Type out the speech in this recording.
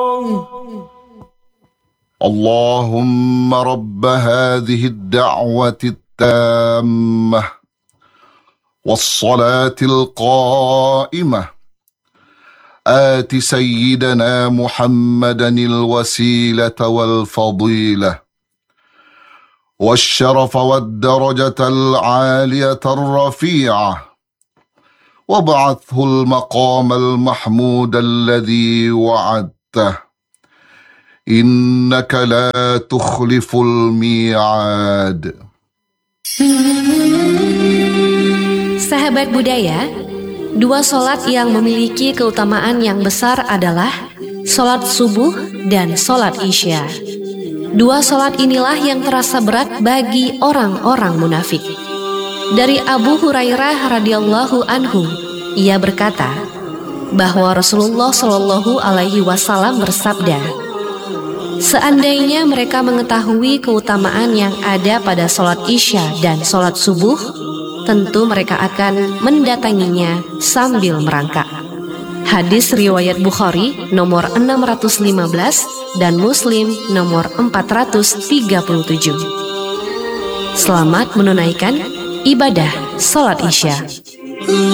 اللهم رب هذه الدعوة التامة والصلاة القائمة آت سيدنا محمدا الوسيلة والفضيلة والشرف والدرجة العالية الرفيعة وابعثه المقام المحمود الذي وعدته إنك لا تخلف الميعاد. Sahabat budaya, dua sholat yang memiliki keutamaan yang besar adalah sholat subuh dan sholat isya. Dua sholat inilah yang terasa berat bagi orang-orang munafik. Dari Abu Hurairah radhiyallahu anhu, ia berkata bahwa Rasulullah Shallallahu Alaihi Wasallam bersabda, seandainya mereka mengetahui keutamaan yang ada pada sholat isya dan sholat subuh, tentu mereka akan mendatanginya sambil merangkak. Hadis riwayat Bukhari nomor 615 dan Muslim nomor 437. Selamat menunaikan ibadah sholat isya.